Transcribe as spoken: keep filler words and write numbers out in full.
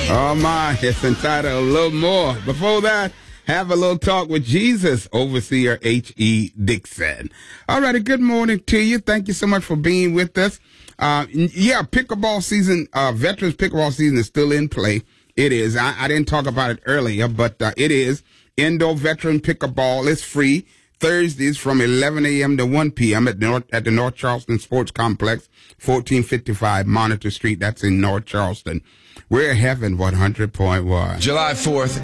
Oh, my. It's entitled A Little More. Before that, have a little talk with Jesus, Overseer H E. Dixon. All righty. Good morning to you. Thank you so much for being with us. Uh, yeah, pickleball season, uh, veterans pickleball season is still in play. It is. I, I didn't talk about it earlier, but uh, it is. Indoor veteran pickleball is free Thursdays from eleven a.m. to one p.m. at the North, at the North Charleston Sports Complex, fourteen fifty-five Monitor Street. That's in North Charleston. We're having one hundred point one. July fourth,